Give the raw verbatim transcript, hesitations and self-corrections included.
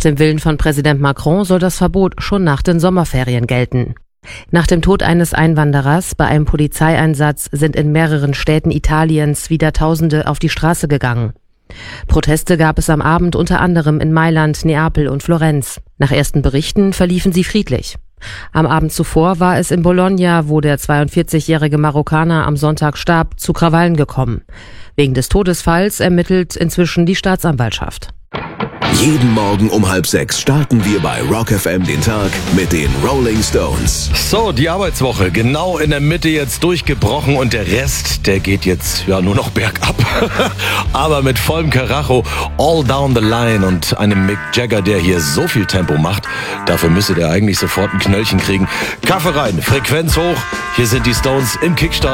dem Willen von Präsident Macron soll das Verbot schon nach den Sommerferien gelten. Nach dem Tod eines Einwanderers bei einem Polizeieinsatz sind in mehreren Städten Italiens wieder Tausende auf die Straße gegangen. Proteste gab es am Abend unter anderem in Mailand, Neapel und Florenz. Nach ersten Berichten verliefen sie friedlich. Am Abend zuvor war es in Bologna, wo der zweiundvierzigjährige Marokkaner am Sonntag starb, zu Krawallen gekommen. Wegen des Todesfalls ermittelt inzwischen die Staatsanwaltschaft. Jeden Morgen um halb sechs starten wir bei Rock F M den Tag mit den Rolling Stones. So, die Arbeitswoche genau in der Mitte jetzt durchgebrochen und der Rest, der geht jetzt ja nur noch bergab. Aber mit vollem Karacho, all down the line und einem Mick Jagger, der hier so viel Tempo macht, dafür müsste der eigentlich sofort ein Knöllchen kriegen. Kaffee rein, Frequenz hoch, hier sind die Stones im Kickstart.